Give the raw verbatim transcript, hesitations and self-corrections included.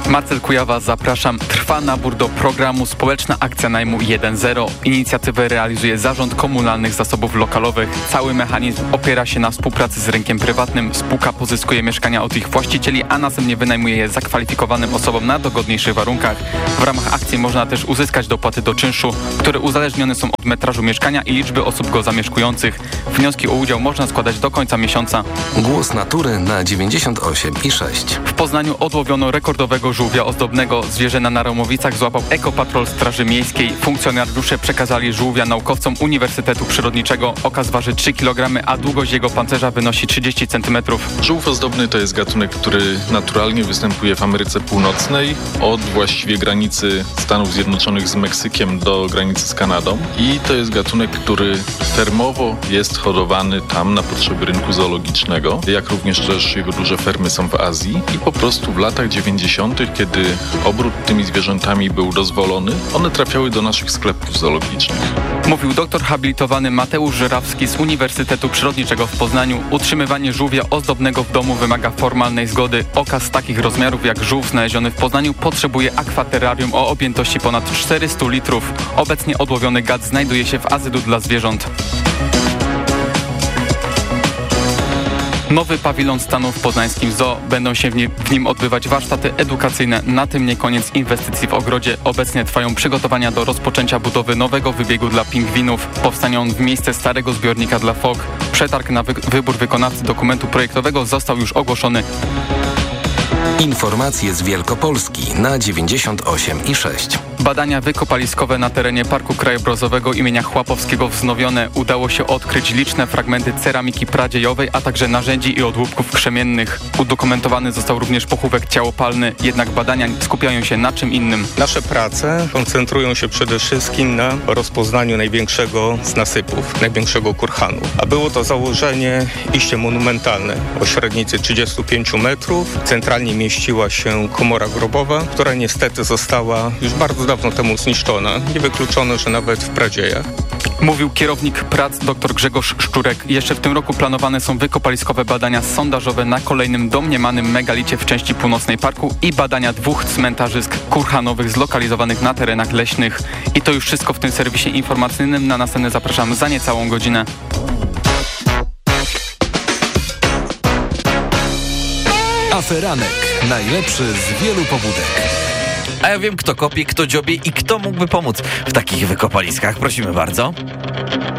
Marcel Kujawa, zapraszam. Trwa nabór do programu Społeczna Akcja Najmu jeden zero. Inicjatywę realizuje Zarząd Komunalnych Zasobów Lokalowych. Cały mechanizm opiera się na współpracy z rynkiem prywatnym. Spółka pozyskuje mieszkania od ich właścicieli, a następnie wynajmuje je zakwalifikowanym osobom na dogodniejszych warunkach. W ramach akcji można też uzyskać dopłaty do czynszu, które uzależnione są od metrażu mieszkania i liczby osób go zamieszkujących. Wnioski o udział można składać do końca miesiąca. Głos natury na dziewięćdziesiąt osiem i sześć. W Poznaniu odłowiono rekordowego żółwia ozdobnego. Zwierzę na Naromowicach złapał Ekopatrol Straży Miejskiej. Funkcjonariusze przekazali żółwia naukowcom Uniwersytetu Przyrodniczego. Okaz waży trzy kilogramy, a długość jego pancerza wynosi trzydzieści centymetrów. Żółw ozdobny to jest gatunek, który naturalnie występuje w Ameryce Północnej od właściwie granicy Stanów Zjednoczonych z Meksykiem do granicy z Kanadą. I to jest gatunek, który termowo jest hodowany tam na potrzeby rynku zoologicznego, jak również też jego duże fermy są w Azji. I po prostu w latach dziewięćdziesiątych, kiedy obrót tymi zwierzętami był dozwolony, one trafiały do naszych sklepów zoologicznych. Mówił doktor habilitowany Mateusz Żerawski z Uniwersytetu Przyrodniczego w Poznaniu. Utrzymywanie żółwia ozdobnego w domu wymaga formalnej zgody. Okaz takich rozmiarów jak żółw znaleziony w Poznaniu potrzebuje akwaterrarium o objętości ponad czterysta litrów. Obecnie odłowiony gad znajduje się w azylu dla zwierząt. Nowy pawilon stanu w poznańskim zoo. Będą się w nim, w nim odbywać warsztaty edukacyjne. Na tym nie koniec inwestycji w ogrodzie. Obecnie trwają przygotowania do rozpoczęcia budowy nowego wybiegu dla pingwinów. Powstanie on w miejsce starego zbiornika dla fok. Przetarg na wy- wybór wykonawcy dokumentu projektowego został już ogłoszony. Informacje z Wielkopolski na dziewięćdziesiąt osiem i sześć. Badania wykopaliskowe na terenie Parku Krajobrazowego imienia Chłapowskiego wznowione. Udało się odkryć liczne fragmenty ceramiki pradziejowej, a także narzędzi i odłupków krzemiennych. Udokumentowany został również pochówek ciałopalny, jednak badania skupiają się na czym innym. Nasze prace koncentrują się przede wszystkim na rozpoznaniu największego z nasypów, największego kurhanu. A było to założenie iście monumentalne. O średnicy trzydziestu pięciu metrów. Centralnie mieściła się komora grobowa, która niestety została już bardzo dawno temu zniszczona. Niewykluczone, że nawet w pradziejach. Mówił kierownik prac dr Grzegorz Szczurek. Jeszcze w tym roku planowane są wykopaliskowe badania sondażowe na kolejnym domniemanym megalicie w części północnej parku i badania dwóch cmentarzysk kurhanowych zlokalizowanych na terenach leśnych. I to już wszystko w tym serwisie informacyjnym. Na następny zapraszam za niecałą godzinę. Aferanek. Najlepszy z wielu pobudek. A ja wiem, kto kopie, kto dziobie i kto mógłby pomóc w takich wykopaliskach. Prosimy bardzo.